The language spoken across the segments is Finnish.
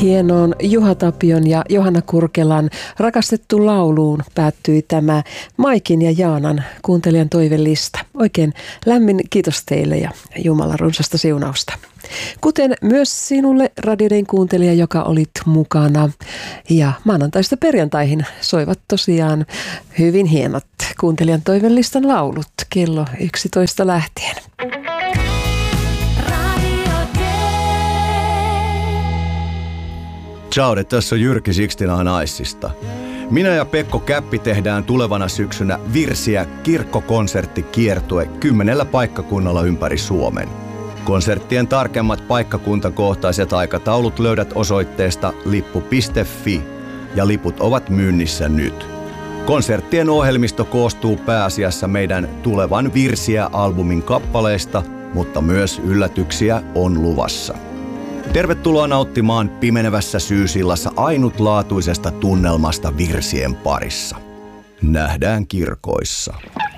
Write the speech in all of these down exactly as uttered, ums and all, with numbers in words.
Hienoon Juha Tapion ja Johanna Kurkelan rakastettu lauluun päättyi tämä Maikin ja Jaanan kuuntelijan toivelista. Oikein lämmin kiitos teille ja Jumalan runsasta siunausta. Kuten myös sinulle Radio Dayn kuuntelija, joka olit mukana. Ja maanantaista perjantaihin soivat tosiaan hyvin hienot kuuntelijan toivelistan laulut kello yksitoista lähtien. Ciao, tässä on Jyrki Sixtina Naissista. Minä ja Pekko Käppi tehdään tulevana syksynä Virsiä kirkkokonserttikiertue kymmenellä paikkakunnalla ympäri Suomen. Konserttien tarkemmat paikkakuntakohtaiset aikataulut löydät osoitteesta lippu piste fi ja liput ovat myynnissä nyt. Konserttien ohjelmisto koostuu pääasiassa meidän tulevan Virsiä-albumin kappaleista, mutta myös yllätyksiä on luvassa. Tervetuloa nauttimaan pimenevässä syysillassa ainutlaatuisesta tunnelmasta virsien parissa. Nähdään kirkoissa.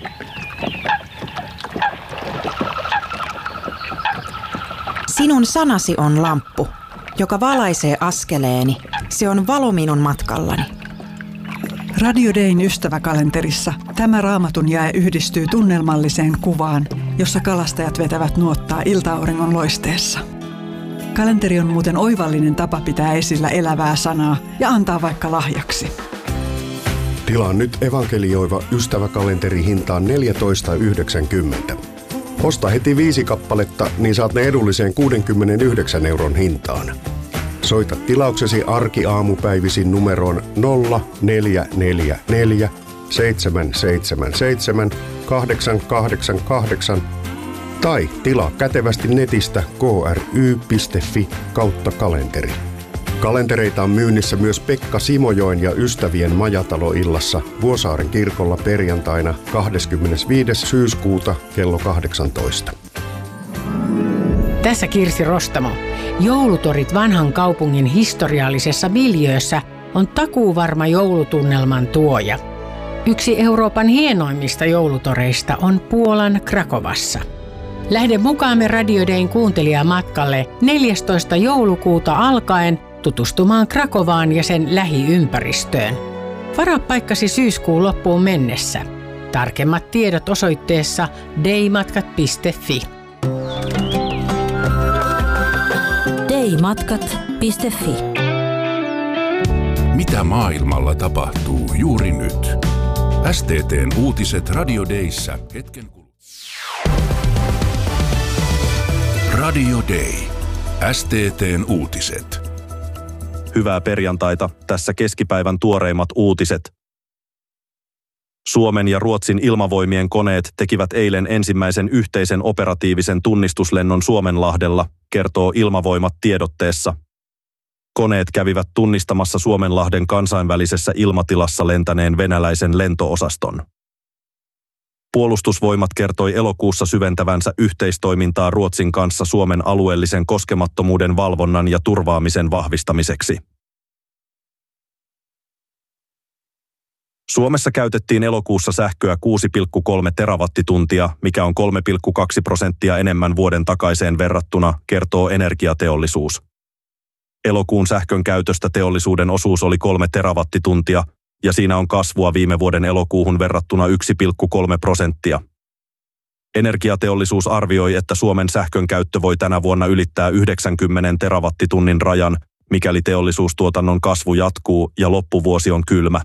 Sinun sanasi on lamppu, joka valaisee askeleeni. Se on valo minun matkallani. Radio Dayn ystäväkalenterissa tämä raamatun jae yhdistyy tunnelmalliseen kuvaan, jossa kalastajat vetävät nuottaa ilta-auringon loisteessa. Kalenteri on muuten oivallinen tapa pitää esillä elävää sanaa ja antaa vaikka lahjaksi. Tilaa nyt evankelioiva ystäväkalenteri hintaan neljätoista yhdeksänkymmentä. Osta heti viisi kappaletta, niin saat ne edulliseen kuudenkymmenenyhdeksän euron hintaan. Soita tilauksesi arkiaamupäivisin numeroon nolla neljä neljä neljä seitsemän seitsemän seitsemän kahdeksan kahdeksan kahdeksan tai tilaa kätevästi netistä k r y piste fi kautta kalenteri. Kalentereita on myynnissä myös Pekka Simojoen ja ystävien majataloillassa Vuosaaren kirkolla perjantaina kahdeskymmenesviides syyskuuta kello kahdeksantoista. Tässä Kirsi Rostamo. Joulutorit vanhan kaupungin historiallisessa miljöössä on takuuvarma joulutunnelman tuoja. Yksi Euroopan hienoimmista joulutoreista on Puolan Krakovassa. Lähde mukaamme Radio Dayn kuuntelijamatkalle neljästoista joulukuuta alkaen tutustumaan Krakovaan ja sen lähiympäristöön. Varaa paikkasi syyskuun loppuun mennessä. Tarkemmat tiedot osoitteessa daymatkat piste fi. daymatkat piste fi. Mitä maailmalla tapahtuu juuri nyt? S T T:n uutiset Radio Dayssä hetken kuluttua. Radio Day. S T T:n uutiset. Hyvää perjantaita. Tässä keskipäivän tuoreimmat uutiset. Suomen ja Ruotsin ilmavoimien koneet tekivät eilen ensimmäisen yhteisen operatiivisen tunnistuslennon Suomenlahdella, kertoo Ilmavoimat tiedotteessa. Koneet kävivät tunnistamassa Suomenlahden kansainvälisessä ilmatilassa lentäneen venäläisen lentoosaston. Puolustusvoimat kertoi elokuussa syventävänsä yhteistoimintaa Ruotsin kanssa Suomen alueellisen koskemattomuuden valvonnan ja turvaamisen vahvistamiseksi. Suomessa käytettiin elokuussa sähköä kuusi pilkku kolme terawattituntia, mikä on kolme pilkku kaksi prosenttia enemmän vuoden takaiseen verrattuna, kertoo Energiateollisuus. Elokuun sähkön käytöstä teollisuuden osuus oli kolme terawattituntia, ja siinä on kasvua viime vuoden elokuuhun verrattuna yksi pilkku kolme prosenttia. Energiateollisuus arvioi, että Suomen sähkön käyttö voi tänä vuonna ylittää yhdeksänkymmentä terawattitunnin rajan, mikäli teollisuustuotannon kasvu jatkuu ja loppuvuosi on kylmä.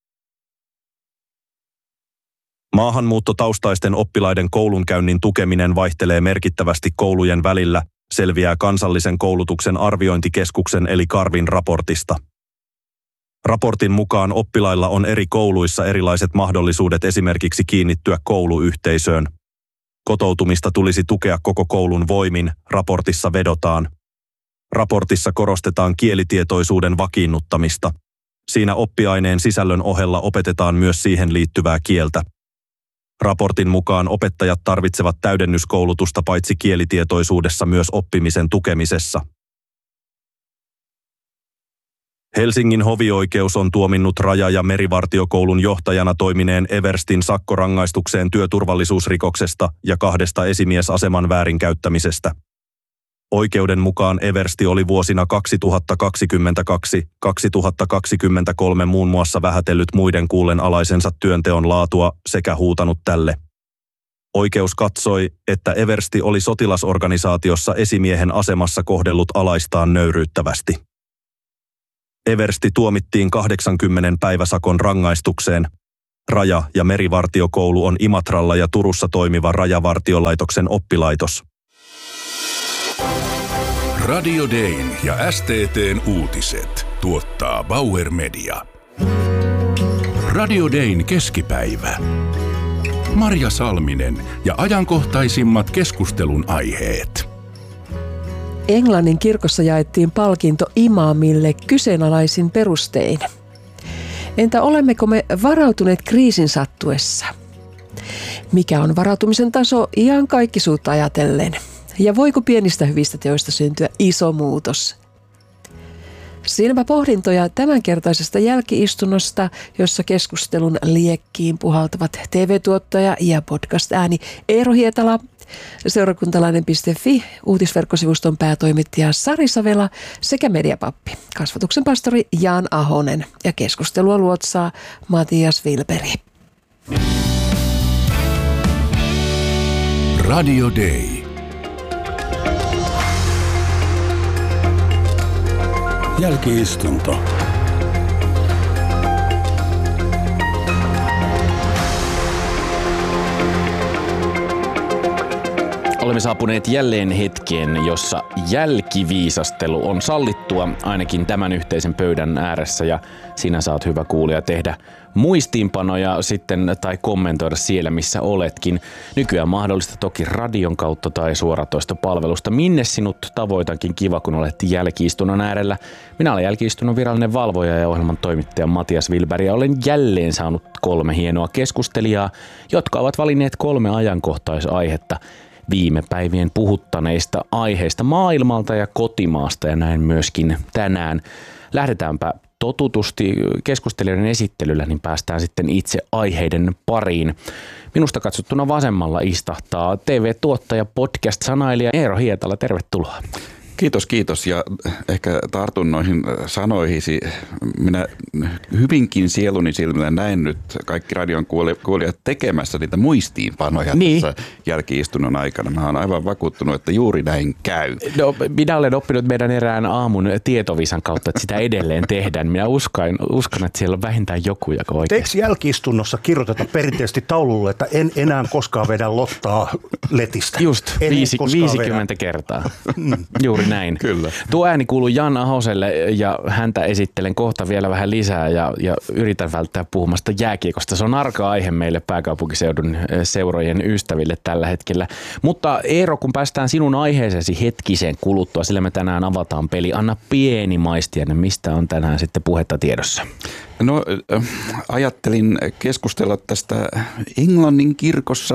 Maahanmuuttotaustaisten oppilaiden koulunkäynnin tukeminen vaihtelee merkittävästi koulujen välillä, selviää kansallisen koulutuksen arviointikeskuksen eli Karvin raportista. Raportin mukaan oppilailla on eri kouluissa erilaiset mahdollisuudet esimerkiksi kiinnittyä kouluyhteisöön. Kotoutumista tulisi tukea koko koulun voimin, raportissa vedotaan. Raportissa korostetaan kielitietoisuuden vakiinnuttamista. Siinä oppiaineen sisällön ohella opetetaan myös siihen liittyvää kieltä. Raportin mukaan opettajat tarvitsevat täydennyskoulutusta paitsi kielitietoisuudessa myös oppimisen tukemisessa. Helsingin hovioikeus on tuominnut Raja- ja merivartiokoulun johtajana toimineen Everstin sakkorangaistukseen työturvallisuusrikoksesta ja kahdesta esimiesaseman väärinkäyttämisestä. Oikeuden mukaan eversti oli vuosina kaksituhattakaksikymmentäkaksi kaksituhattakaksikymmentäkolme muun muassa vähätellyt muiden kuullen alaisensa työnteon laatua sekä huutanut tälle. Oikeus katsoi, että eversti oli sotilasorganisaatiossa esimiehen asemassa kohdellut alaistaan nöyryyttävästi. Eversti tuomittiin kahdeksankymmentä päiväsakon rangaistukseen. Raja- ja merivartiokoulu on Imatralla ja Turussa toimiva Rajavartiolaitoksen oppilaitos. Radio Dayn ja S T T:n uutiset tuottaa Bauer Media. Radio Dayn keskipäivä. Marja Salminen ja ajankohtaisimmat keskustelun aiheet. Englannin kirkossa jaettiin palkinto imaamille kyseenalaisin perustein. Entä olemmeko me varautuneet kriisin sattuessa? Mikä on varautumisen taso ihan kaikkisuutta ajatellen? Ja voiko pienistä hyvistä teoista syntyä iso muutos? Siinäpä pohdintoja tämänkertaisesta jälkiistunnosta, jossa keskustelun liekkiin puhaltavat T V-tuottaja ja podcast-ääni Eero Hietala, seurakuntalainen piste fi, uutisverkkosivuston päätoimittaja Sari Savela sekä mediapappi, kasvatuksen pastori Jan Ahonen ja keskustelua luotsaa Matias Wilberi. Radio Day. Jälkiistunto. Olemme saapuneet jälleen hetkeen, jossa jälkiviisastelu on sallittua ainakin tämän yhteisen pöydän ääressä ja sinä saat hyvä kuulija tehdä muistiinpanoja sitten tai kommentoida siellä missä oletkin. Nykyään mahdollista toki radion kautta tai suoratoistopalvelusta. Minne sinut tavoitankin, kiva kun olet jälkiistunnon äärellä. Minä olen jälkiistunnon virallinen valvoja ja ohjelman toimittaja Matias Wilberi ja olen jälleen saanut kolme hienoa keskustelijaa, jotka ovat valinneet kolme ajankohtaisaihetta viime päivien puhuttaneista aiheista maailmalta ja kotimaasta ja näin myöskin tänään. Lähdetäänpä totutusti keskustelijoiden esittelyllä, niin päästään sitten itse aiheiden pariin. Minusta katsottuna vasemmalla istahtaa T V-tuottaja, podcast-sanailija Eero Hietala. Tervetuloa. Kiitos, kiitos ja ehkä tartun noihin sanoihisi. Minä hyvinkin sieluni silmillä näen nyt kaikki radion kuulijat tekemässä niitä muistiinpanoja niin tässä jälkiistunnon aikana. Mä oon aivan vakuuttunut, että juuri näin käy. No, minä olen oppinut meidän erään aamun tietovisan kautta, että sitä edelleen tehdään. Minä uskon, uskon että siellä on vähintään joku, joka oikeasti. Eikö jälkiistunnossa kirjoiteta perinteisesti taululle, että en enää koskaan vedä lottaa letistä? Just, viisi, viisikymmentä vedä. Kertaa. Juuri näin. Kyllä. Tuo ääni kuuluu Jan Ahoselle ja häntä esittelen kohta vielä vähän lisää ja, ja yritän välttää puhumasta jääkiekosta. Se on arka aihe meille pääkaupunkiseudun seurojen ystäville tällä hetkellä. Mutta Eero, kun päästään sinun aiheeseesi hetkiseen kuluttua, sillä me tänään avataan peli. Anna pieni maistiainen, mistä on tänään sitten puhetta tiedossa? No ajattelin keskustella tästä Englannin kirkossa.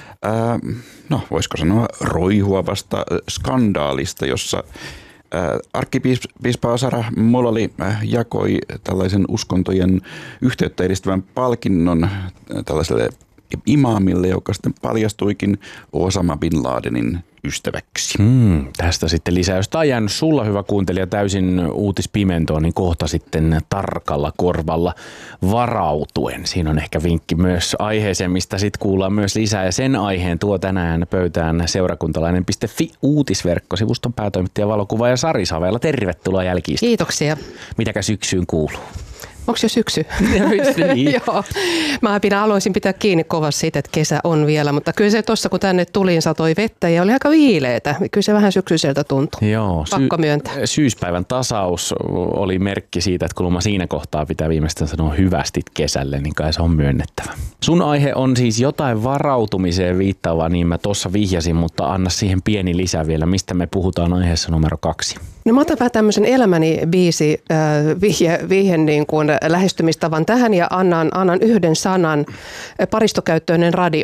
Äh, no voisiko sanoa roihuavasta skandaalista, jossa äh, arkkipiispa Sarah Mollali äh, jakoi tällaisen uskontojen yhteyttä edistävän palkinnon äh, tällaiselle imaamille, joka sitten paljastuikin Osama Bin Ladenin ystäväksi. Hmm, tästä sitten lisää. Jos tämä on jäänyt sulla, hyvä kuuntelija, täysin uutispimentoon, niin kohta sitten tarkalla korvalla varautuen. Siinä on ehkä vinkki myös aiheeseen, mistä sitten kuullaan myös lisää. Ja sen aiheen tuo tänään pöytään seurakuntalainen piste fi uutisverkkosivuston päätoimittaja, valokuvaaja Sari Savela. Tervetuloa jälkiistä. Kiitoksia. Mitäkä syksyyn kuuluu? Onko jo syksy? niin. Joo. Mä pidän, aloisin pitää kiinni kovasti siitä, että kesä on vielä, mutta kyllä se tuossa kun tänne tulin satoi vettä ja oli aika viileetä. Kyllä se vähän syksyiseltä tuntui. Joo, pakko myöntää. Syyspäivän tasaus oli merkki siitä, että kun siinä kohtaa pitää viimeistään sanoa hyvästit kesälle, niin kai se on myönnettävä. Sun aihe on siis jotain varautumiseen viittaavaa, niin mä tuossa vihjasin, mutta anna siihen pieni lisä vielä. Mistä me puhutaan aiheessa numero kaksi? No mä otan vähän tämmöisen elämäni biisi äh, vihje, vihje niin kuin lähestymistavan tähän ja annan, annan yhden sanan, paristokäyttöinen radio.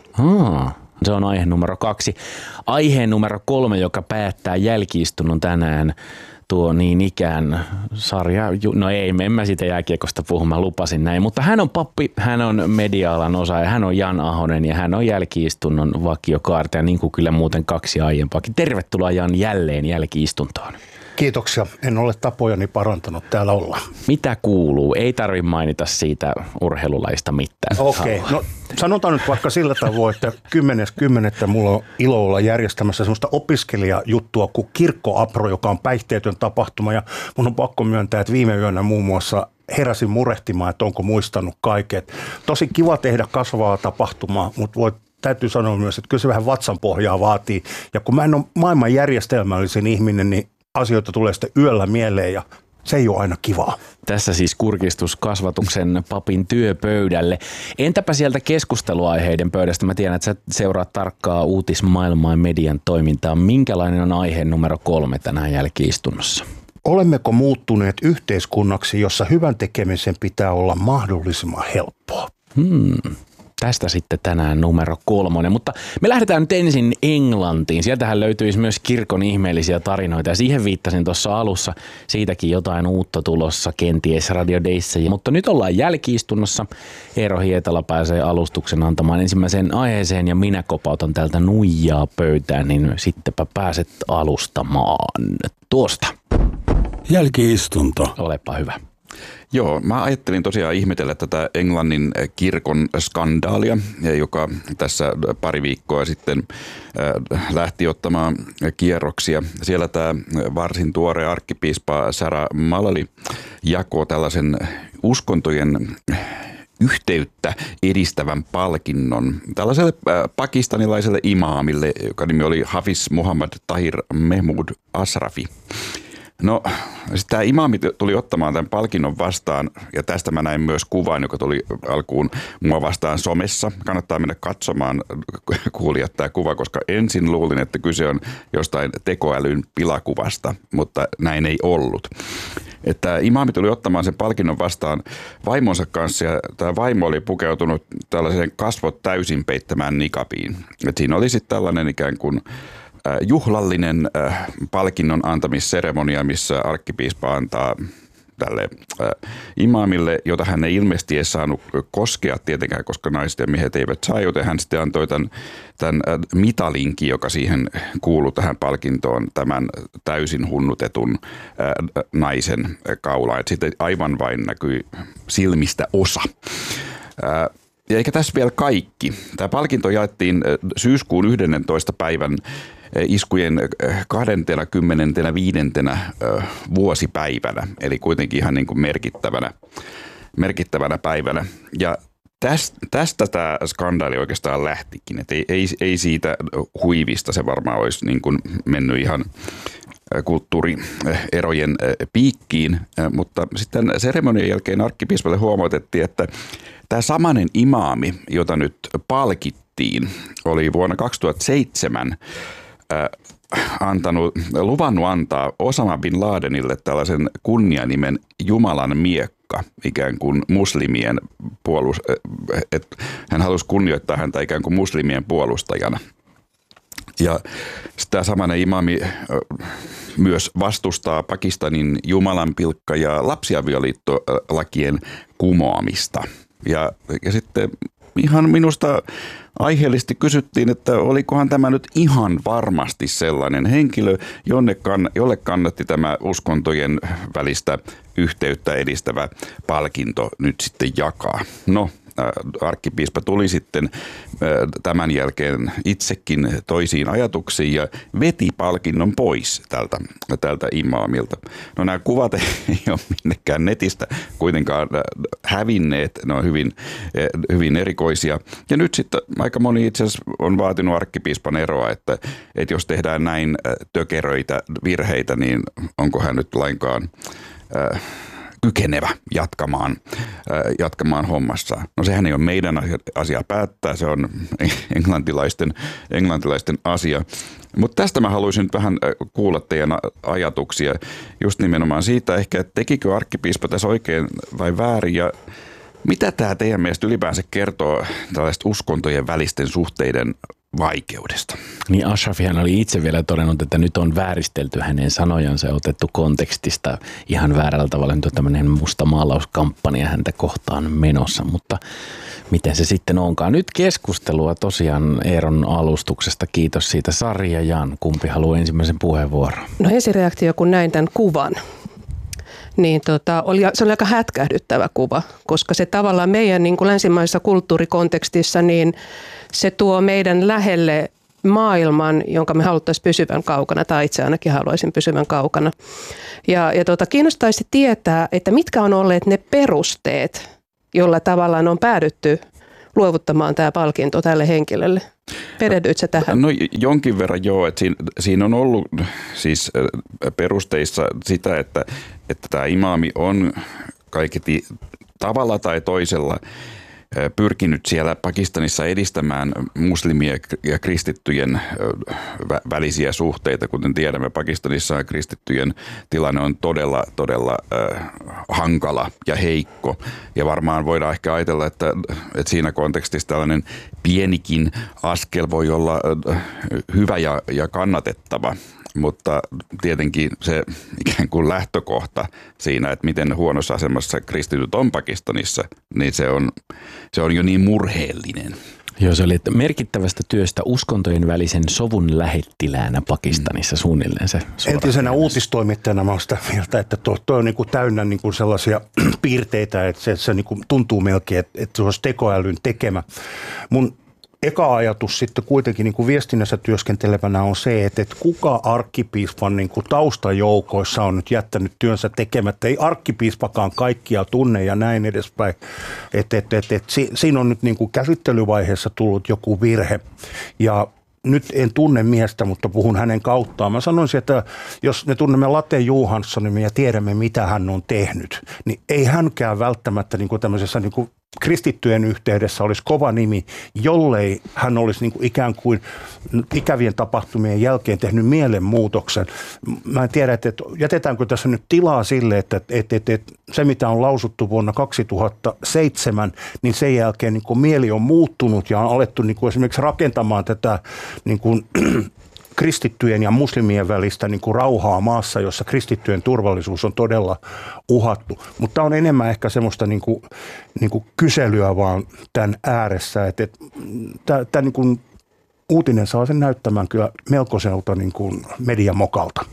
Aa, se on aihe numero kaksi. Aihe numero kolme, joka päättää jälkiistunnon tänään, tuo niin ikään sarja, no ei, en mä siitä jääkiekosta puhu, mä lupasin näin, mutta hän on pappi, hän on media-alan osaaja, hän on Jan Ahonen ja hän on jälki-istunnon vakiokaartaja, niin kuin kyllä muuten kaksi aiempaakin. Tervetuloa Jan jälleen jälki-istuntoon. Kiitoksia. En ole tapojani parantanut. Täällä ollaan. Mitä kuuluu? Ei tarvitse mainita siitä urheilulaista mitään. Okei. Okay. No sanotaan nyt vaikka sillä tavoin, että kymmenes kymmenettä mulla on ilo olla järjestämässä semmoista opiskelijajuttua kuin Kirkko-Apro, joka on päihteetön tapahtuma. Ja mun on pakko myöntää, että viime yönä muun muassa heräsin murehtimaan, että onko muistanut kaiken. Tosi kiva tehdä kasvavaa tapahtumaa, mutta voit täytyy sanoa myös, että kyllä se vähän vatsanpohjaa vaatii. Ja kun mä en ole maailman järjestelmällisen ihminen, niin asioita tulee sitten yöllä mieleen ja se ei ole aina kivaa. Tässä siis kurkistus kasvatuksen papin työpöydälle. Entäpä sieltä keskusteluaiheiden pöydästä? Mä tiedän, että sä seuraat tarkkaa uutismaailmaa ja median toimintaa. Minkälainen on aihe numero kolme tänään jälki-istunnossa? Olemmeko muuttuneet yhteiskunnaksi, jossa hyvän tekemisen pitää olla mahdollisimman helppoa? Hmm. Tästä sitten tänään numero kolmonen, mutta me lähdetään nyt ensin Englantiin. Sieltähän löytyisi myös kirkon ihmeellisiä tarinoita ja siihen viittasin tuossa alussa. Siitäkin jotain uutta tulossa kenties Radio Dayssä. Mutta nyt ollaan jälki-istunnossa. Eero Hietala pääsee alustuksen antamaan ensimmäiseen aiheeseen ja minä kopautan täältä nuijaa pöytään, niin sittenpä pääset alustamaan tuosta. Jälki-istunto. Olepa hyvä. Joo, mä ajattelin tosiaan ihmetellä tätä Englannin kirkon skandaalia, joka tässä pari viikkoa sitten lähti ottamaan kierroksia. Siellä tämä varsin tuore arkkipiispa Sarah Mullally jakoi tällaisen uskontojen yhteyttä edistävän palkinnon tällaiselle pakistanilaiselle imaamille, joka nimi oli Hafiz Muhammad Tahir Mehmood Ashrafi. No, tämä imaami tuli ottamaan tämän palkinnon vastaan, ja tästä mä näin myös kuvan, joka tuli alkuun mua vastaan somessa. Kannattaa mennä katsomaan, kuulijat, tämä kuva, koska ensin luulin, että kyse on jostain tekoälyn pilakuvasta, mutta näin ei ollut. Että imaami tuli ottamaan sen palkinnon vastaan vaimonsa kanssa, ja tämä vaimo oli pukeutunut tällaiseen kasvot täysin peittämään nikabiin. Et siinä oli sitten tällainen ikään kuin juhlallinen äh, palkinnon antamisseremonia, missä arkkipiispa antaa tälle äh, imaamille, jota hän ei ilmeisesti edes saanut koskea tietenkään, koska naiset ja miehet eivät saa, joten hän sitten antoi tämän, tämän äh, mitalinkin, joka siihen kuului tähän palkintoon, tämän täysin hunnutetun äh, naisen kaulaan. Sitten aivan vain näkyi silmistä osa. Äh, Ja eikä tässä vielä kaikki. Tämä palkinto jaettiin syyskuun yhdennentoista päivän iskujen kaksikymmentäviisi vuosipäivänä, eli kuitenkin ihan niin kuin merkittävänä, merkittävänä päivänä. Ja tästä, tästä tämä skandaali oikeastaan lähtikin, että ei, ei, ei siitä huivista se varmaan olisi niin kuin mennyt ihan kulttuurierojen piikkiin, mutta sitten seremonian jälkeen arkkipiispalle huomautettiin, että tämä samainen imaami, jota nyt palkittiin, oli vuonna kaksituhattaseitsemän antanut, luvannut antaa Osama bin Ladenille tällaisen kunnianimen Jumalan miekka, ikään kuin muslimien puolus, että hän halusi kunnioittaa häntä ikään kuin muslimien puolustajana. Ja tämä samainen imami myös vastustaa Pakistanin jumalanpilkka- ja lapsiavioliittolakien kumoamista. Ja, ja sitten ihan minusta aiheellisesti kysyttiin, että olikohan tämä nyt ihan varmasti sellainen henkilö, jonne kann, jolle kannatti tämä uskontojen välistä yhteyttä edistävä palkinto nyt sitten jakaa. No, arkkipiispa tuli sitten tämän jälkeen itsekin toisiin ajatuksiin ja veti palkinnon pois tältä, tältä imaamilta. No nämä kuvat ei ole minnekään netistä kuitenkaan hävinneet, ne on hyvin, hyvin erikoisia. Ja nyt sitten aika moni itse asiassa on vaatinut arkkipiispan eroa, että, että jos tehdään näin tökeröitä virheitä, niin onko hän nyt lainkaan Äh, kykenevä jatkamaan, äh, jatkamaan hommassa. No sehän ei ole meidän asia päättää, se on englantilaisten, englantilaisten asia. Mutta tästä mä haluaisin nyt vähän kuulla teidän ajatuksia just nimenomaan siitä ehkä, että tekikö arkkipiispa tässä oikein vai väärin ja mitä tämä teidän mielestä ylipäänsä kertoo tällaista uskontojen välisten suhteiden vaikeudesta. Niin Ashrafihan oli itse vielä todennut, että nyt on vääristelty hänen sanojansa ja otettu kontekstista ihan väärällä tavalla. Nyt on tämmöinen musta maalauskampanja häntä kohtaan menossa, mutta miten se sitten onkaan. Nyt keskustelua tosiaan Eeron alustuksesta. Kiitos siitä. Sari ja Jan, kumpi haluaa ensimmäisen puheenvuoron? No ensireaktio, kun näin tämän kuvan, niin tota, oli, se oli aika hätkähdyttävä kuva, koska se tavallaan meidän niin kuin länsimaisessa kulttuurikontekstissa, niin se tuo meidän lähelle maailman, jonka me haluttaisiin pysyvän kaukana, tai itse ainakin haluaisin pysyvän kaukana. Ja, ja tota, kiinnostaisi tietää, että mitkä on olleet ne perusteet, jolla tavallaan on päädytty luovuttamaan tämä palkinto tälle henkilölle. Perehdyit sä tähän? No jonkin verran joo, että siinä, siinä on ollut siis perusteissa sitä, että, että tämä imaami on kaiketi tavalla tai toisella pyrkinyt siellä Pakistanissa edistämään muslimien ja kristittyjen välisiä suhteita. Kuten tiedämme, Pakistanissa kristittyjen tilanne on todella, todella äh, hankala ja heikko. Ja varmaan voidaan ehkä ajatella, että, että siinä kontekstissa tällainen pienikin askel voi olla äh, hyvä ja, ja kannatettava. Mutta tietenkin se ikään kuin lähtökohta siinä, että miten huonossa asemassa kristityt on Pakistanissa, niin se on, se on jo niin murheellinen. Joo, se oli merkittävästä työstä uskontojen välisen sovun lähettiläänä Pakistanissa suunnilleen se. Entisenä uutistoimittajana mä oon sitä mieltä, että tuo, tuo on niin kuin täynnä niin kuin sellaisia piirteitä, että se, se niin kuin tuntuu melkein, että, että se olisi tekoälyn tekemä. Mun eka ajatus sitten kuitenkin niin kuin viestinnässä työskentelevänä on se, että, että kuka arkkipiispan niin kuin taustajoukoissa on nyt jättänyt työnsä tekemättä. Ei arkkipiispakaan kaikkia tunne ja näin edespäin. Että, että, että, että siinä on nyt niin kuin käsittelyvaiheessa tullut joku virhe. Ja nyt en tunne miestä, mutta puhun hänen kauttaan. Mä sanoisin, että jos me tunnemme Latte Johanssonin ja tiedämme, mitä hän on tehnyt, niin ei hänkään välttämättä niin kuin tämmöisessä niin kuin kristittyjen yhteydessä olisi kova nimi, jollei hän olisi niin kuin ikään kuin ikävien tapahtumien jälkeen tehnyt mielenmuutoksen. Mä en tiedä, että jätetäänkö tässä nyt tilaa sille, että, että, että, että se mitä on lausuttu vuonna kaksituhattaseitsemän, niin sen jälkeen niin kuin mieli on muuttunut ja on alettu niin kuin esimerkiksi rakentamaan tätä niin kuin kristittyjen ja muslimien välistä niin kuin rauhaa maassa, jossa kristittyjen turvallisuus on todella uhattu. Mutta tämä on enemmän ehkä semmoista niin kuin, niin kuin kyselyä vaan tämän ääressä. Että, että tämä niin kuin uutinen saa sen näyttämään kyllä melkoiselta niin kuin mediamokalta.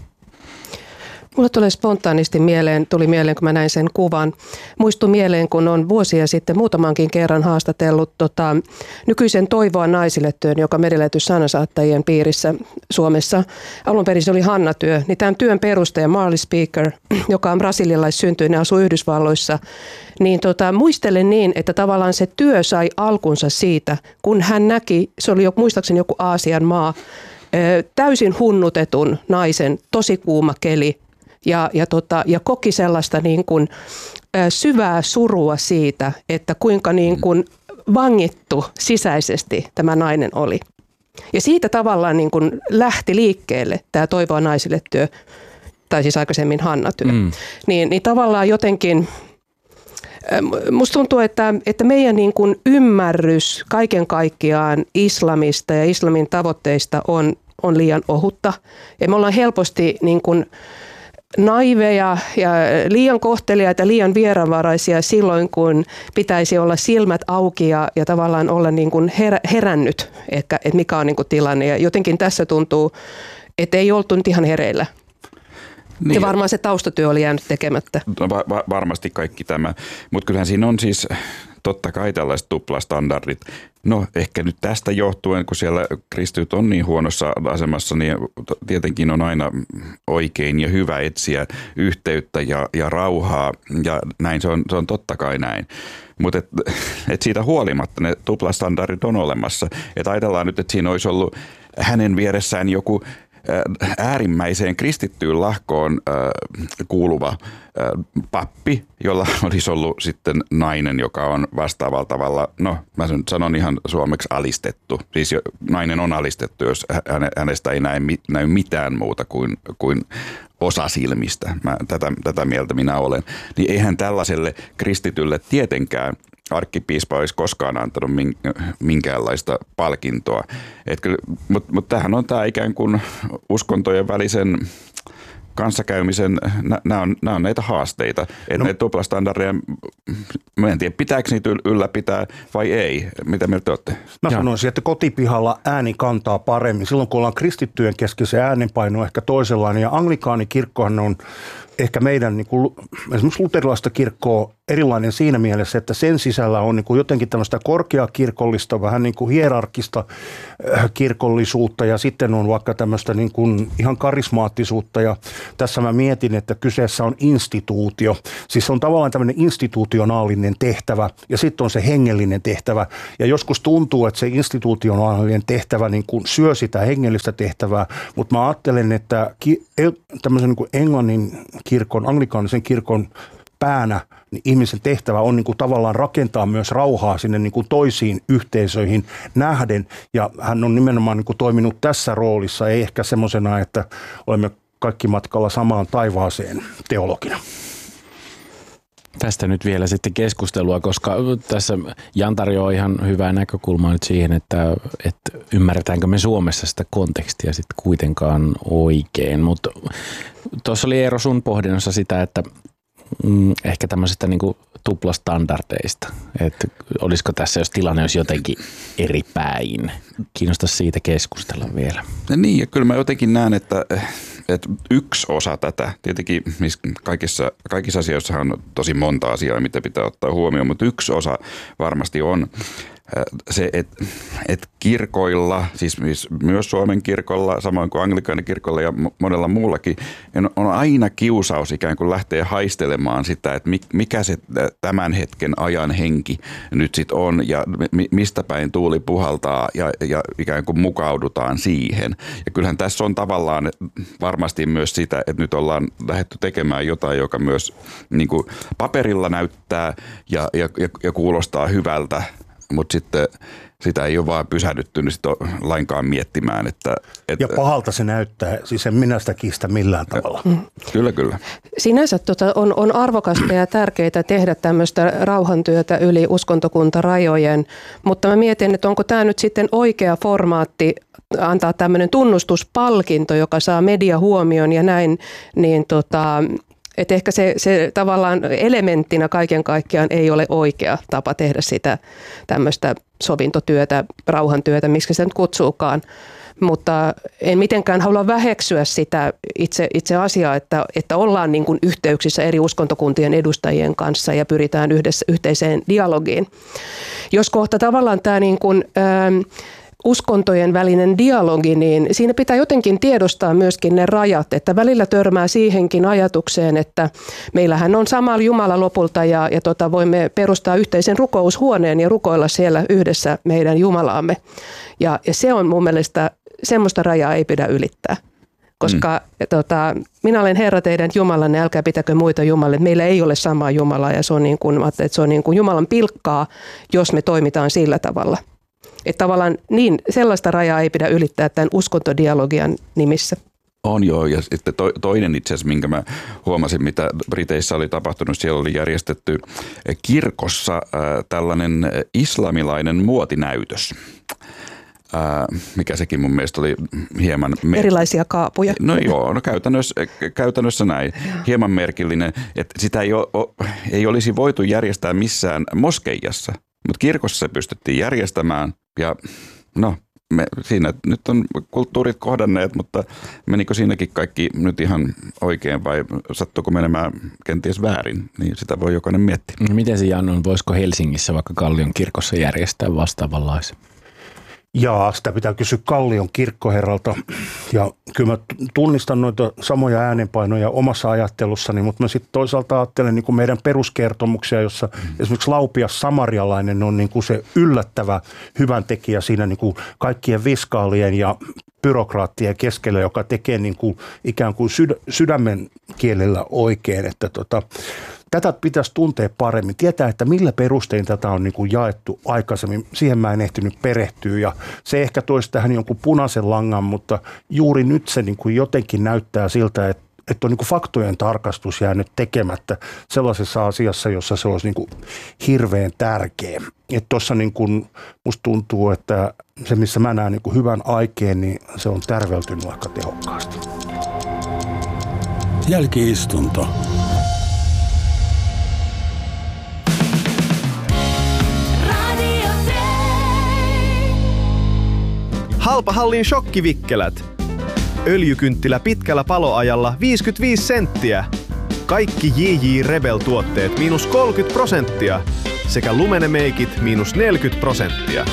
Mulle tulee spontaanisti mieleen, tuli mieleen, kun mä näin sen kuvan. Muistui mieleen, kun on vuosia sitten muutamankin kerran haastatellut tota, nykyisen Toivoa naisille -työn, joka merilähetys sanansaattajien piirissä Suomessa. Alun perin se oli Hanna-työ. Niin tämän työn perustaja Marley Speaker, joka on brasilialaissyntyinen, asuu Yhdysvalloissa, niin tota, muistelen niin, että tavallaan se työ sai alkunsa siitä, kun hän näki, se oli jo, muistaakseni joku Aasian maa, täysin hunnutetun naisen, tosi kuuma keli, Ja, ja, tota, ja koki sellaista niin kuin, ä, syvää surua siitä, että kuinka niin kuin vangittu sisäisesti tämä nainen oli. Ja siitä tavallaan niin kuin lähti liikkeelle tämä Toivoa naisille -työ, tai siis aikaisemmin Hanna-työ. Mm. Niin, niin tavallaan jotenkin, musta tuntuu, että, että meidän niin kuin ymmärrys kaiken kaikkiaan islamista ja islamin tavoitteista on, on liian ohutta. Ja me ollaan helposti niin kuin naiveja ja liian kohteliaita, liian vieraanvaraisia silloin, kun pitäisi olla silmät auki ja, ja tavallaan olla niin kuin herä, herännyt, että, että mikä on niin kuin tilanne. Ja jotenkin tässä tuntuu, että ei oltu nyt ihan hereillä. Niin. Ja varmaan se taustatyö oli jäänyt tekemättä. No, va- va- varmasti kaikki tämä, mutta kyllähän siinä on siis totta kai tällaiset tuplastandardit. No ehkä nyt tästä johtuen, kun siellä kristityt on niin huonossa asemassa, niin tietenkin on aina oikein ja hyvä etsiä yhteyttä ja, ja rauhaa, ja näin se on, se on totta kai näin. Mutta et, et siitä huolimatta ne tuplastandardit on olemassa. Et ajatellaan nyt, että siinä olisi ollut hänen vieressään joku äärimmäiseen kristittyyn lahkoon äh, kuuluva äh, pappi, jolla olisi ollut sitten nainen, joka on vastaavalla tavalla, no mä sanon ihan suomeksi alistettu. Siis jo, nainen on alistettu, jos hänestä ei näy, näy mitään muuta kuin, kuin osa silmistä. Mä, tätä, tätä mieltä minä olen. Niin eihän tällaiselle kristitylle tietenkään arkkipiispa olisi koskaan antanut minkäänlaista palkintoa. Mutta mut tämähän on tämä ikään kuin uskontojen välisen kanssakäymisen, nämä on, on näitä haasteita. Että no. Näitä tuplastandardeja, mä en tiedä, pitääkö niitä ylläpitää vai ei. Mitä mieltä te olette? Mä sanoisin, että kotipihalla ääni kantaa paremmin. Silloin kun ollaan kristittyjen kesken, se äänenpaino on ehkä toisenlainen. Ja anglikaanikirkkohan on ehkä meidän niin kuin, esimerkiksi luterilaista kirkkoa erilainen siinä mielessä, että sen sisällä on niin kuin jotenkin tämmöistä korkeakirkollista, vähän niin kuin hierarkista kirkollisuutta ja sitten on vaikka tämmöistä niin kuin ihan karismaattisuutta ja tässä mä mietin, että kyseessä on instituutio. Siis on tavallaan tämmöinen institutionaalinen tehtävä ja sitten on se hengellinen tehtävä ja joskus tuntuu, että se institutionaalinen tehtävä niin kuin syö sitä hengellistä tehtävää, mutta mä ajattelen, että ki- tämmöisen niin kuin Englannin kirkon, anglikaanisen kirkon päänä, niin ihmisen tehtävä on niin kuin tavallaan rakentaa myös rauhaa sinne niin kuin toisiin yhteisöihin nähden. Ja hän on nimenomaan niin kuin toiminut tässä roolissa, ei ehkä semmoisena, että olemme kaikki matkalla samaan taivaaseen teologina. Tästä nyt vielä sitten keskustelua, koska tässä Jan tarjoaa ihan hyvää näkökulmaa nyt siihen, että, että ymmärretäänkö me Suomessa sitä kontekstia sitten kuitenkaan oikein. Mutta tuossa oli Eero sun pohdinnassa sitä, että mm, ehkä tämmöisestä niinku tuplastandardeista, että olisiko tässä, jos tilanne olisi jotenkin eri päin. Kiinnostaisi siitä keskustella vielä. Ja niin, ja kyllä mä jotenkin näen, että että yksi osa tätä, tietenkin kaikissa, kaikissa asioissa on tosi monta asiaa, mitä pitää ottaa huomioon, mutta yksi osa varmasti on se, että et kirkoilla, siis myös Suomen kirkolla, samoin kuin anglikaanikirkolla ja monella muullakin, on aina kiusaus ikään kuin lähteä haistelemaan sitä, että mikä se tämän hetken ajan henki nyt sitten on ja mistä päin tuuli puhaltaa ja, ja ikään kuin mukaudutaan siihen. Ja kyllähän tässä on tavallaan varmasti myös sitä, että nyt ollaan lähdetty tekemään jotain, joka myös niin kuin paperilla näyttää ja, ja, ja kuulostaa hyvältä, mutta sitten sitä ei ole vaan pysähdytty niin lainkaan miettimään. Että, että ja pahalta se näyttää, siis en minä sitä kiistä millään tavalla. Mm. Kyllä, kyllä. Sinänsä tota, on, on arvokasta ja tärkeää tehdä tämmöistä rauhantyötä yli uskontokuntarajojen, mutta mä mietin, että onko tämä nyt sitten oikea formaatti antaa tämmöinen tunnustuspalkinto, joka saa mediahuomion ja näin, niin tota... Että ehkä se, se tavallaan elementtinä kaiken kaikkiaan ei ole oikea tapa tehdä sitä tämmöistä sovintotyötä, rauhantyötä, miksi se nyt kutsuukaan. Mutta en mitenkään halua väheksyä sitä itse, itse asiaa, että, että ollaan niin kuin yhteyksissä eri uskontokuntien edustajien kanssa ja pyritään yhdessä, yhteiseen dialogiin. Jos kohta tavallaan tämä niin kuin... Ähm, uskontojen välinen dialogi, niin siinä pitää jotenkin tiedostaa myöskin ne rajat, että välillä törmää siihenkin ajatukseen, että meillähän on sama Jumala lopulta ja, ja tota, voimme perustaa yhteisen rukoushuoneen ja rukoilla siellä yhdessä meidän Jumalaamme. Ja, ja se on mun mielestä, semmoista rajaa ei pidä ylittää. Koska mm. tota, minä olen Herra teidän Jumalanne, älkää pitäkö muita jumalle. Meillä ei ole samaa Jumalaa ja se on, niin kuin, että se on niin kuin Jumalan pilkkaa, jos me toimitaan sillä tavalla. Että tavallaan niin, sellaista rajaa ei pidä ylittää tämän uskontodialogian nimissä. On joo, ja sitten to, toinen itse asiassa, minkä mä huomasin, mitä Briteissä oli tapahtunut, siellä oli järjestetty kirkossa äh, tällainen islamilainen muotinäytös. Äh, mikä sekin mun mielestä oli hieman... Mer- Erilaisia kaapuja. No joo, no käytännössä, käytännössä näin. Hieman merkillinen, että sitä ei, o, ei olisi voitu järjestää missään moskeijassa. Mutta kirkossa se pystyttiin järjestämään ja no me, siinä nyt on kulttuurit kohdanneet, mutta menikö siinäkin kaikki nyt ihan oikein vai sattuuko menemään kenties väärin, niin sitä voi jokainen miettiä. Miten se Jan on, voisiko Helsingissä vaikka Kallion kirkossa järjestää vastaavanlaisen? Jaa, sitä pitää kysyä Kallion kirkkoherralta ja kyllä mä tunnistan noita samoja äänenpainoja omassa ajattelussani, mutta mä sitten toisaalta ajattelen niin kuin meidän peruskertomuksia, jossa mm. esimerkiksi Laupias Samarialainen on niin kuin se yllättävä hyvän tekijä siinä niin kuin kaikkien viskaalien ja byrokraattien keskellä, joka tekee niin kuin ikään kuin sydä, sydämen kielellä oikein, että tota, tätä pitäisi tuntea paremmin, tietää, että millä perustein tätä on niin kuin jaettu aikaisemmin. Siihen mä en ehtinyt perehtyä ja se ehkä toisi tähän jonkun punaisen langan, mutta juuri nyt se niin kuin jotenkin näyttää siltä, että että on niin kuin faktojen tarkastus jäänyt tekemättä sellaisessa asiassa, jossa se olisi niin kuin hirveän tärkeä. Että tuossa niin kuin musta tuntuu, että se missä mä näen niin kuin hyvän aikeen, niin se on tärveltynyt aika tehokkaasti. Jälki-istunto. Halpahallin shokkivikkelät. Öljykynttilä pitkällä paloajalla viisikymmentäviisi senttiä. Kaikki J J Rebel-tuotteet miinus kolmekymmentä prosenttia. Sekä lumenemeikit miinus neljäkymmentä prosenttia.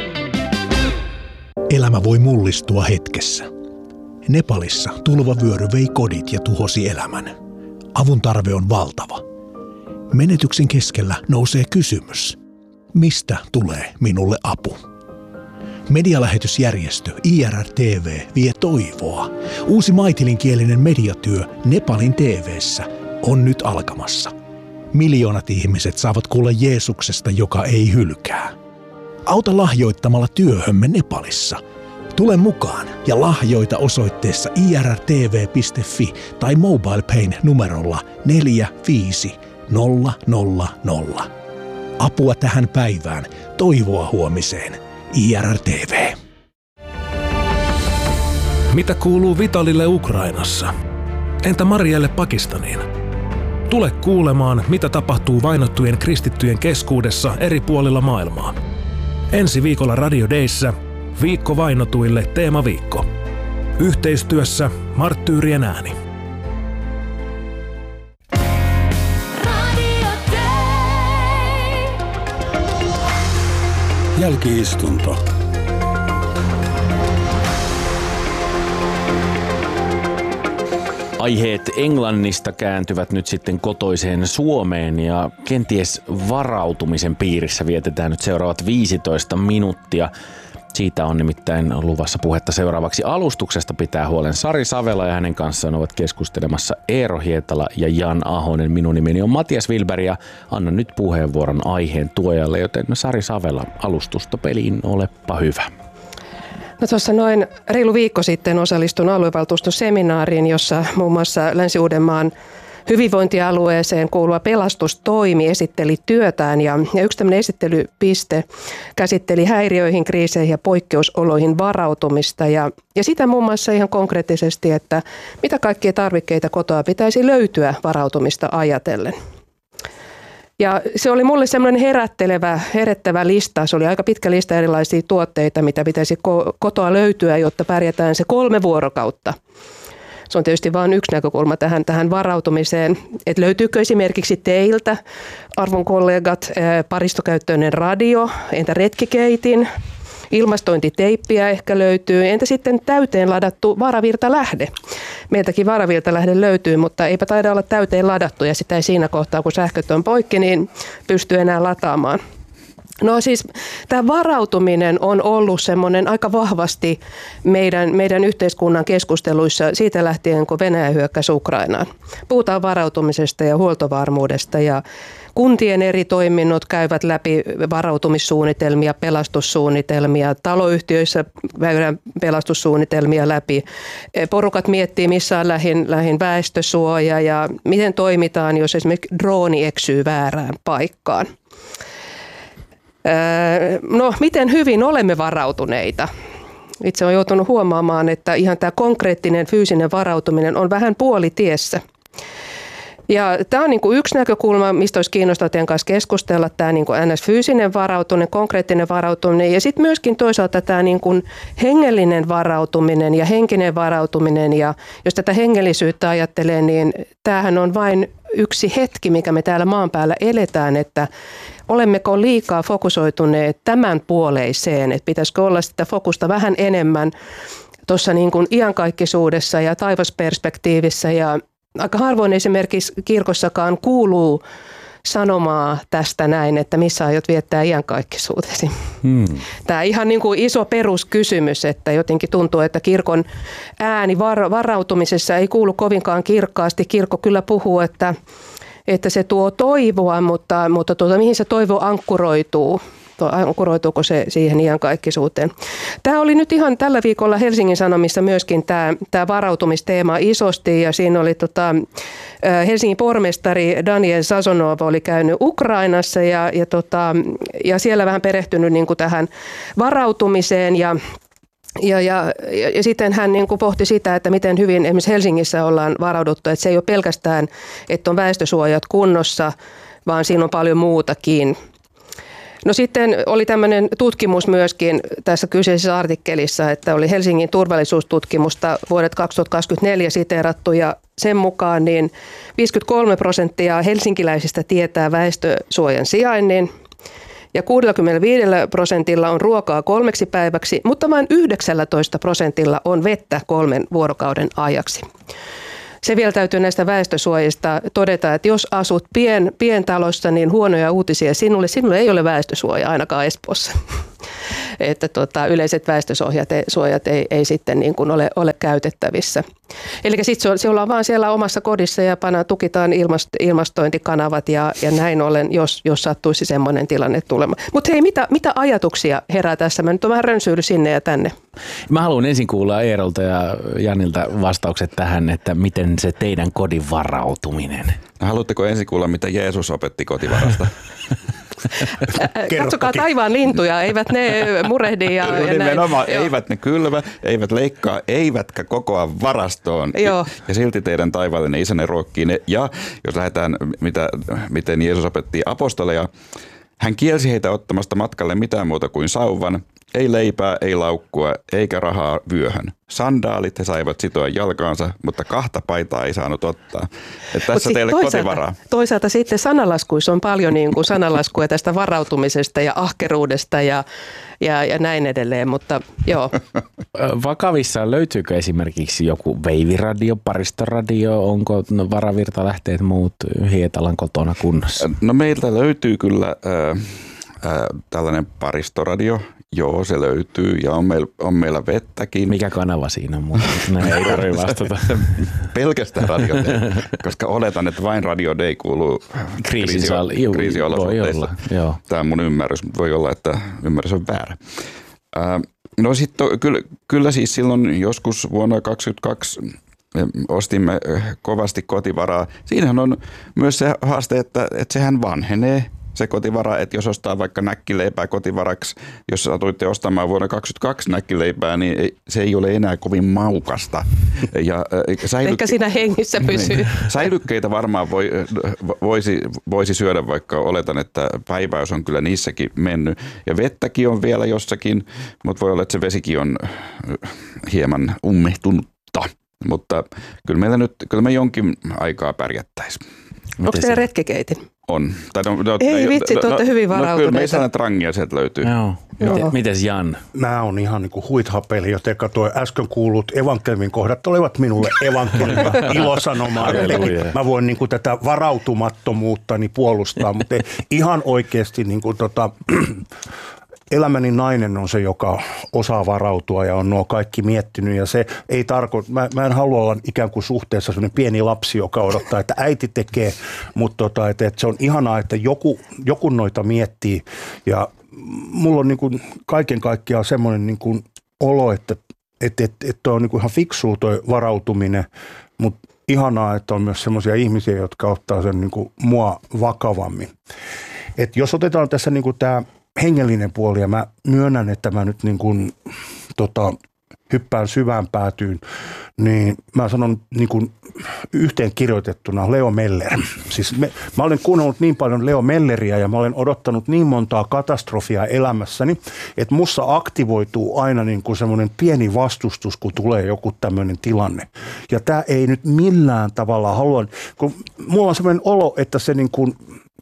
Elämä voi mullistua hetkessä. Nepalissa tulvavyöry vei kodit ja tuhosi elämän. Avun tarve on valtava. Menetyksen keskellä nousee kysymys. Mistä tulee minulle apu? Medialähetysjärjestö I R R T V vie toivoa. Uusi maitilinkielinen mediatyö Nepalin T V:ssä on nyt alkamassa. Miljoonat ihmiset saavat kuulla Jeesuksesta, joka ei hylkää. Auta lahjoittamalla työhömme Nepalissa. Tule mukaan ja lahjoita osoitteessa i r r t v piste f i tai MobilePayn numerolla neljä viisi nolla nolla nolla. Apua tähän päivään, toivoa huomiseen. I R R T V. Mitä kuuluu Vitalille Ukrainassa? Entä Marielle Pakistaniin? Tule kuulemaan, mitä tapahtuu vainottujen kristittyjen keskuudessa eri puolilla maailmaa. Ensi viikolla Radio Dayssä Viikko vainotuille teemaviikko. Yhteistyössä Marttyyrien ääni. Jälki-istunto. Aiheet Englannista kääntyvät nyt sitten kotoiseen Suomeen ja kenties varautumisen piirissä vietetään nyt seuraavat viisitoista minuuttia. Siitä on nimittäin luvassa puhetta seuraavaksi. Alustuksesta pitää huolen Sari Savela ja hänen kanssaan ovat keskustelemassa Eero Hietala ja Jan Ahonen. Minun nimeni on Matias Wilberg ja annan nyt puheenvuoron aiheen tuojalle, joten Sari Savela, alustusta peliin, olepa hyvä. No tuossa noin reilu viikko sitten osallistun aluevaltuuston seminaariin, jossa muun muassa Länsi-Uudenmaan hyvinvointialueeseen kuuluva pelastustoimi esitteli työtään ja, ja yksi tämmöinen esittelypiste käsitteli häiriöihin, kriiseihin ja poikkeusoloihin varautumista ja, ja sitä muun muassa ihan konkreettisesti, että mitä kaikkia tarvikkeita kotoa pitäisi löytyä varautumista ajatellen. Ja se oli mulle semmoinen herättelevä, herättävä lista. Se oli aika pitkä lista erilaisia tuotteita, mitä pitäisi kotoa löytyä, jotta pärjätään se kolme vuorokautta. Se on tietysti vain yksi näkökulma tähän, tähän varautumiseen. Että löytyykö esimerkiksi teiltä, arvon kollegat, paristokäyttöinen radio, entä retkikeitin, ilmastointiteippiä ehkä löytyy, entä sitten täyteen ladattu varavirtalähde. Meiltäkin varavirtalähde löytyy, mutta eipä taida olla täyteen ladattu ja sitä ei siinä kohtaa, kun sähköt on poikki, niin pysty enää lataamaan. No siis tämä varautuminen on ollut semmoinen aika vahvasti meidän, meidän yhteiskunnan keskusteluissa siitä lähtien, kun Venäjä hyökkäsi Ukrainaan. Puhutaan varautumisesta ja huoltovarmuudesta ja kuntien eri toiminnot käyvät läpi varautumissuunnitelmia, pelastussuunnitelmia, taloyhtiöissä käydään pelastussuunnitelmia läpi. Porukat miettii, missä on lähin, lähin väestösuoja ja miten toimitaan, jos esimerkiksi drooni eksyy väärään paikkaan. No, miten hyvin olemme varautuneita? Itse olen joutunut huomaamaan, että ihan tämä konkreettinen fyysinen varautuminen on vähän puolitiessä. Ja tämä on niin kuin yksi näkökulma, mistä olisi kiinnostavaa teidän kanssa keskustella, tämä niin kuin N S-fyysinen varautuminen, konkreettinen varautuminen ja sitten myöskin toisaalta tämä niin kuin hengellinen varautuminen ja henkinen varautuminen. Ja jos tätä hengellisyyttä ajattelee, niin tämähän on vain yksi hetki, mikä me täällä maan päällä eletään, että olemmeko liikaa fokusoituneet tämän puoleiseen, että pitäisikö olla sitä fokusta vähän enemmän tuossa niin kuin iankaikkisuudessa ja taivasperspektiivissä ja aika harvoin esimerkiksi kirkossakaan kuuluu sanomaa tästä näin, että missä aiot viettää iankaikkisuutesi. Hmm. Tämä ihan niin kuin iso peruskysymys, että jotenkin tuntuu, että kirkon ääni var- varautumisessa ei kuulu kovinkaan kirkkaasti. Kirkko kyllä puhuu, että, että se tuo toivoa, mutta, mutta tuota, mihin se toivo ankkuroituu. ankkuroituuko se siihen iankaikkisuuteen. Tämä oli nyt ihan tällä viikolla Helsingin Sanomissa myöskin tämä, tämä varautumisteema isosti, ja siinä oli tota, Helsingin pormestari Daniel Sazonov oli käynyt Ukrainassa ja, ja, tota, ja siellä vähän perehtynyt niin kuin tähän varautumiseen ja Ja, ja, ja, ja sitten hän niin kuin pohti sitä, että miten hyvin esimerkiksi Helsingissä ollaan varauduttu, että se ei ole pelkästään, että on väestösuojat kunnossa, vaan siinä on paljon muutakin. No sitten oli tämmöinen tutkimus myöskin tässä kyseisessä artikkelissa, että oli Helsingin turvallisuustutkimusta vuodet kaksituhattakaksikymmentäneljä siteerattu, ja sen mukaan niin viisikymmentäkolme prosenttia helsinkiläisistä tietää väestösuojan sijainnin. Ja kuusikymmentäviisi prosentilla on ruokaa kolmeksi päiväksi, mutta vain yhdeksäntoista prosentilla on vettä kolmen vuorokauden ajaksi. Se vielä täytyy näistä väestösuojista todeta, että jos asut pien, pientalossa, niin huonoja uutisia sinulle. Sinulle ei ole väestösuoja ainakaan Espoossa. Että tota, yleiset väestösuojat ei, suojat ei, ei sitten niin kuin ole, ole käytettävissä. Eli sitten se ollaan vaan siellä omassa kodissa ja pana, tukitaan ilmast, ilmastointikanavat ja, ja näin ollen, jos, jos sattuisi semmoinen tilanne tulemaan. Mutta hei, mitä, mitä ajatuksia herää tässä? Mä nyt on vähän rönsyily sinne ja tänne. Mä haluan ensin kuulla Eerolta ja Janilta vastaukset tähän, että miten se teidän kodin varautuminen. Haluatteko ensin kuulla, mitä Jeesus opetti kotivarasta? Katsokaa taivaan lintuja, eivät ne murehdi ja, ja näin. Eivät ne kylvä, eivät leikkaa, eivätkä kokoa varastoon. Joo. Ja silti teidän taivaallinen isänne ruokkii ne. Ja jos lähdetään, mitä, miten Jeesus opetti apostoleja, hän kielsi heitä ottamasta matkalle mitään muuta kuin sauvan, ei leipää, ei laukkua, eikä rahaa vyöhön. Sandaalit he saivat sitoa jalkaansa, mutta kahta paitaa ei saanut ottaa. Että tässä teille toisaalta, kotivaraa. Toisaalta sitten sanalaskuissa on paljon niin kuin sanalaskua tästä varautumisesta ja ahkeruudesta ja, ja, ja näin edelleen, mutta joo. Vakavissa löytyykö esimerkiksi joku veiviradio, paristoradio, onko no, varavirtalähteet muut Hietalan kotona kunnossa? No meiltä löytyy kyllä äh, äh, tällainen paristoradio. Joo, se löytyy ja on meillä, on meillä vettäkin. Mikä kanava siinä on muuta? Näin ei tarvitse vastata. Pelkästään Radio Day, koska oletan, että vain Radio Day kuuluu kriisiolosuhteissa. Tämä on mun ymmärrys, mutta voi olla, että ymmärrys on väärä. No sitten kyllä, kyllä siis silloin joskus vuonna kaksituhattakaksikymmentäkaksi ostimme kovasti kotivaraa. Siinähän on myös se haaste, että, että sehän vanhenee. Se kotivara, että jos ostaa vaikka näkkileipää kotivaraksi, jos satuitte ostamaan vuonna kaksituhattakaksi näkkileipää, niin se ei ole enää kovin maukasta. Ja, säilyk... Ehkä siinä hengissä pysyy. Säilykkeitä varmaan voi, voisi, voisi syödä, vaikka oletan, että päiväys on kyllä niissäkin mennyt. Ja vettäkin on vielä jossakin, mutta voi olla, että se vesikin on hieman ummehtunutta. Mutta kyllä meillä nyt, kyllä me jonkin aikaa pärjättäisiin. Onko teillä retkekeitin? On. Tai no, no, Ei vitsi, te olette no, hyvin varautuneita. No, kyllä me sellainen trangia sieltä löytyy. Joo. Joo. Mites Jan? Mä oon ihan niin kuin huithapeli, joten tuo äsken kuulut evankeliumin kohdat olivat minulle evankeliumin ilosanomaa. Mä voin niin kuin tätä varautumattomuuttani puolustaa, mutta ihan oikeasti niin kuin tota, elämäni nainen on se, joka osaa varautua ja on nuo kaikki miettinyt ja se ei tarkoita, mä, mä en halua olla ikään kuin suhteessa sellainen pieni lapsi, joka odottaa, että äiti tekee, mutta tota, että, että se on ihanaa, että joku, joku noita miettii ja mulla on niin kuin kaiken kaikkiaan semmoinen niin kuin olo, että, että, että, että on niin kuin ihan fiksua toi varautuminen, mutta ihanaa, että on myös semmoisia ihmisiä, jotka ottaa sen niin kuin mua vakavammin. Et jos otetaan tässä niin kuin tämä hengellinen puoli, ja mä myönnän, että mä nyt niin kuin, tota, hyppään syvään päätyyn, niin mä sanon niin kuin yhteen kirjoitettuna Leo Meller. Siis me, mä olen kuunnellut niin paljon Leo Melleriä ja mä olen odottanut niin montaa katastrofia elämässäni, että mussa aktivoituu aina niin kuin semmoinen pieni vastustus, kun tulee joku tämmöinen tilanne. Ja tää ei nyt millään tavalla halua, kun mulla on semmoinen olo, että se niin kuin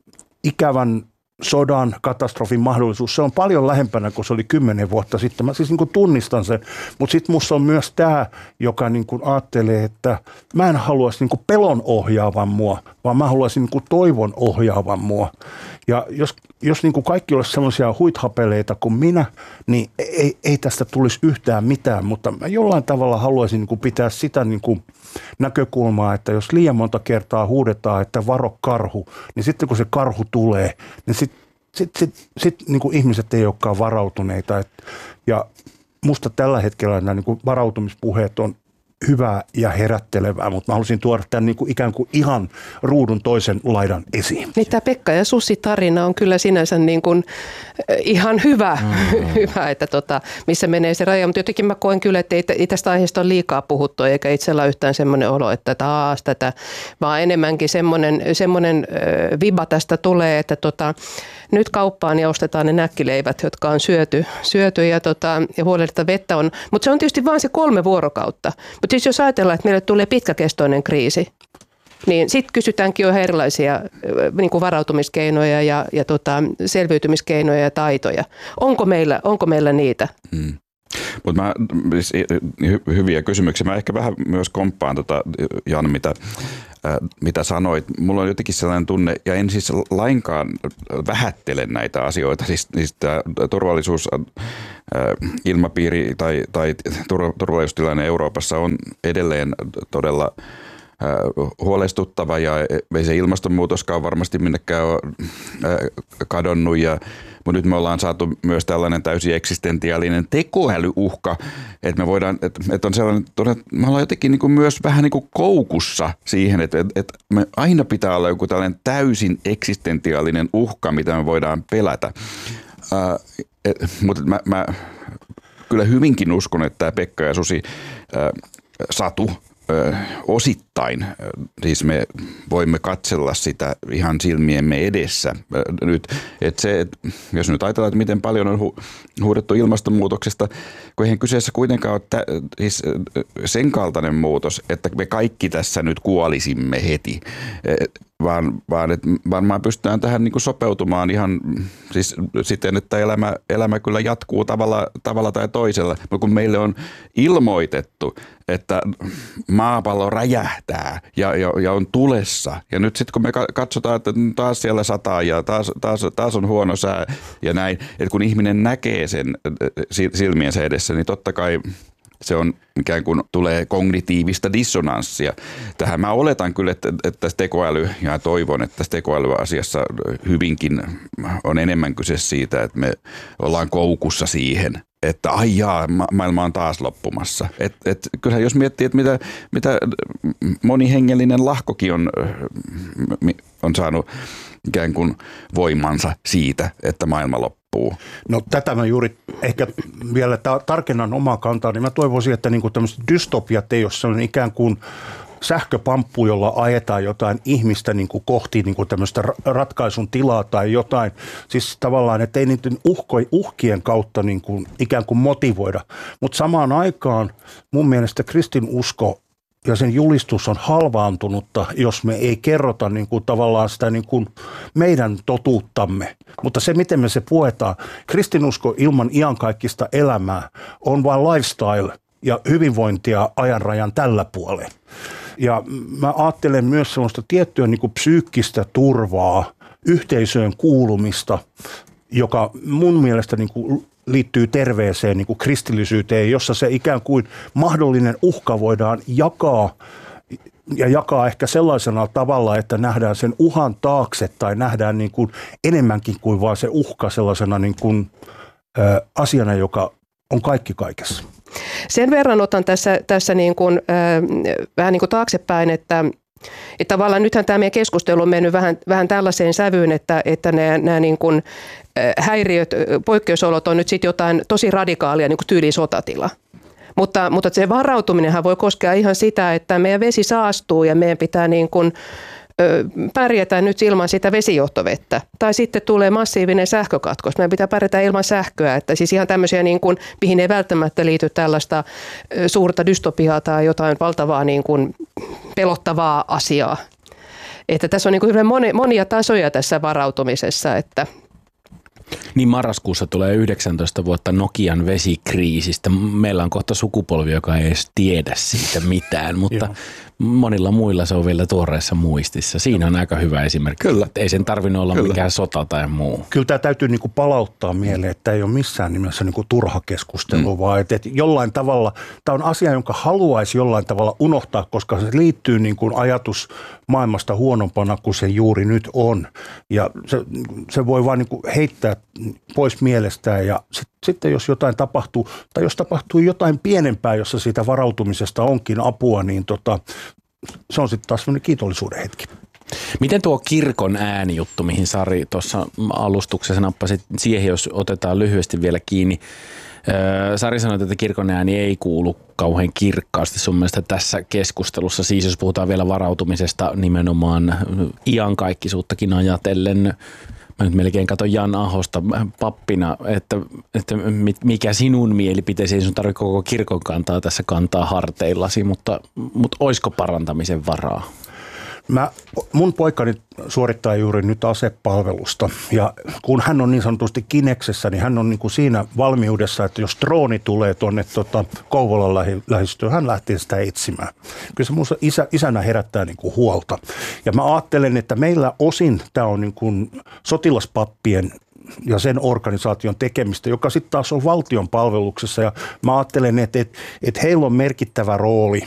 ikävän sodan, katastrofin mahdollisuus, se on paljon lähempänä kuin se oli kymmenen vuotta sitten. Mä siis niin kuin tunnistan sen, mutta sitten musta on myös tämä, joka niin kuin ajattelee, että mä en haluaisi niin kuin pelon ohjaavan mua, vaan mä haluaisin niin kuin toivon ohjaavan mua. Ja jos, jos niin kuin kaikki olisi sellaisia huithapeleita kuin minä, niin ei, ei tästä tulisi yhtään mitään, mutta mä jollain tavalla haluaisin niin kuin pitää sitä niin kuin näkökulmaa, että jos liian monta kertaa huudetaan, että varo karhu, niin sitten kun se karhu tulee, niin sitten sitten sit, sit, niin kuin ihmiset ei olekaan varautuneita. Et, ja musta tällä hetkellä nämä niin kuin varautumispuheet on hyvää ja herättelevää, mutta mä halusin tuoda tämän niin kuin ikään kuin ihan ruudun toisen laidan esiin. Niin tämä Pekka ja Susi tarina on kyllä sinänsä niin kuin ihan hyvä, mm-hmm. hyvä että tota, missä menee se raja, mutta jotenkin mä koen kyllä, että ei, ei tästä aiheesta ole liikaa puhuttu, eikä itsellä yhtään semmoinen olo, että taas tätä, vaan enemmänkin semmoinen, semmoinen äh, viba tästä tulee, että tota, nyt kauppaan ja ostetaan ne näkkileivät, jotka on syöty, syöty ja, tota, ja huolehditaan vettä on, mutta se on tietysti vain se kolme vuorokautta. Mutta siis jos ajatellaan, että meille tulee pitkäkestoinen kriisi, niin sitten kysytäänkin jo erilaisia niin kuin varautumiskeinoja ja, ja tota, selviytymiskeinoja ja taitoja. Onko meillä, onko meillä niitä? Hmm. Mutta mä, hy, hyviä kysymyksiä. Mä ehkä vähän myös komppaan, tota, Jan, mitä, äh, mitä sanoit. Mulla on jotenkin sellainen tunne, ja en siis lainkaan vähättele näitä asioita. Siis, siis tämä turvallisuus, äh, ilmapiiri tai, tai turvallisuustilanne Euroopassa on edelleen todella huolestuttava ja ei se ilmastonmuutoskaan varmasti minnekään ole kadonnut. Ja, mutta nyt me ollaan saatu myös tällainen täysin eksistentiaalinen tekoälyuhka, että me voidaan, että, että on sellainen, että me ollaan jotenkin niin kuin myös vähän niin kuin koukussa siihen, että, että me aina pitää olla joku tällainen täysin eksistentiaalinen uhka, mitä me voidaan pelätä. Äh, et, mutta mä, mä kyllä hyvinkin uskon, että tämä Pekka ja Susi äh, satu Ö, osittain, siis me voimme katsella sitä ihan silmiemme edessä ö, nyt, että se, et, jos nyt ajatellaan, että miten paljon on hu, huudettu ilmastonmuutoksesta, kun eihän kyseessä kuitenkaan ole tä, siis sen kaltainen muutos, että me kaikki tässä nyt kuolisimme heti, et, vaan, vaan että varmaan pystytään tähän niin kuin sopeutumaan ihan siis siten, että elämä, elämä kyllä jatkuu tavalla, tavalla tai toisella, mutta kun meille on ilmoitettu, että maapallo räjähtää ja, ja, ja on tulessa. Ja nyt sitten kun me katsotaan, että taas siellä sataa ja taas, taas, taas on huono sää ja näin, että kun ihminen näkee sen silmiensä edessä, niin totta kai se on ikään kuin tulee kognitiivista dissonanssia. Tähän mä oletan kyllä, että, että tässä tekoäly, ja toivon, että tässä tekoälyasiassa hyvinkin on enemmän kyse siitä, että me ollaan koukussa siihen, että ai jaa, ma- maailma on taas loppumassa. Et, et, kyllähän jos miettii, että mitä, mitä monihengellinen lahkokin on, on saanut ikään kuin voimansa siitä, että maailma loppuu. No tätä mä juuri ehkä vielä ta- tarkennan omaa kantaa, niin mä toivoisin, että niinku tämmöiset dystopiat ei ole sellainen ikään kuin sähköpamppu, jolla ajetaan jotain ihmistä niin kuin kohti niin kuin tämmöistä ratkaisun tilaa tai jotain. Siis tavallaan, että ei niiden uhko, uhkien kautta niin kuin ikään kuin motivoida. Mutta samaan aikaan mun mielestä kristinusko ja sen julistus on halvaantunutta, jos me ei kerrota niin kuin tavallaan sitä niin kuin meidän totuuttamme. Mutta se, miten me se puetaan, kristinusko ilman iankaikkista elämää on vain lifestyle ja hyvinvointia ajanrajan tällä puolella. Ja mä ajattelen myös sellaista tiettyä niin kuin psyykkistä turvaa, yhteisöön kuulumista, joka mun mielestä niin kuin liittyy terveeseen niin kuin kristillisyyteen, jossa se ikään kuin mahdollinen uhka voidaan jakaa ja jakaa ehkä sellaisena tavalla, että nähdään sen uhan taakse tai nähdään niin kuin enemmänkin kuin vaan se uhka sellaisena niin kuin, ä, asiana, joka on kaikki kaikessa. Sen verran otan tässä, tässä niin kuin, äh, vähän niin kuin taaksepäin, että, että tavallaan nythän tämä meidän keskustelu on mennyt vähän, vähän tällaiseen sävyyn, että, että nämä, nämä niin kuin, äh, häiriöt, poikkeusolot on nyt sitten jotain tosi radikaalia, niin kuin tyyli sotatila. Mutta, mutta se varautuminenhan voi koskea ihan sitä, että meidän vesi saastuu ja meidän pitää niin kuin pärjätä nyt ilman sitä vesijohtovettä. Tai sitten tulee massiivinen sähkökatkos. Meidän pitää pärjätä ilman sähköä. Että siis ihan tämmöisiä, niin kuin, mihin ei välttämättä liity tällaista suurta dystopiaa tai jotain valtavaa niin kuin pelottavaa asiaa. Että tässä on niin kuin monia, monia tasoja tässä varautumisessa, että niin marraskuussa tulee yhdeksäntoista vuotta Nokian vesikriisistä. Meillä on kohta sukupolvi, joka ei edes tiedä siitä mitään, mutta monilla muilla se on vielä tuoreessa muistissa. Siinä on aika hyvä esimerkki. Kyllä. Ei sen tarvinnut olla Kyllä. mikään sota tai muu. Kyllä tämä täytyy niin kuin palauttaa mieleen, että ei ole missään nimessä niin kuin turha keskustelu, mm. vaan että, että jollain tavalla, tämä on asia, jonka haluaisi jollain tavalla unohtaa, koska se liittyy niin kuin ajatus maailmasta huonompana kuin se juuri nyt on. Ja se, se voi vaan niin kuin heittää pois mielestään ja sit, sitten jos jotain tapahtuu, tai jos tapahtuu jotain pienempää, jossa siitä varautumisesta onkin apua, niin tota, se on sitten taas sellainen kiitollisuuden hetki. Miten tuo kirkon äänijuttu, mihin Sari tuossa alustuksessa nappasi siihen, jos otetaan lyhyesti vielä kiinni. Sari sanoi, että kirkon ääni ei kuulu kauhean kirkkaasti sun mielestä tässä keskustelussa. Siis jos puhutaan vielä varautumisesta nimenomaan iankaikkisuuttakin ajatellen. Mä nyt melkein katson Jan Ahosta pappina, että, että mikä sinun mielipiteesi, ei sun tarvitse koko kirkon kantaa tässä kantaa harteillasi, mutta, mutta olisiko parantamisen varaa? Mä, mun poikani suorittaa juuri nyt asepalvelusta ja kun hän on niin sanotusti kineksessä, niin hän on niin kuin siinä valmiudessa, että jos drooni tulee tuonne tota, Kouvolan lähi, lähistöön, hän lähtee sitä etsimään. Kyllä se minusta isä, isänä herättää niin kuin huolta. Ja mä ajattelen, että meillä osin tämä on niin kuin sotilaspappien ja sen organisaation tekemistä, joka sitten taas on valtion palveluksessa. Ja mä ajattelen, että, että, että heillä on merkittävä rooli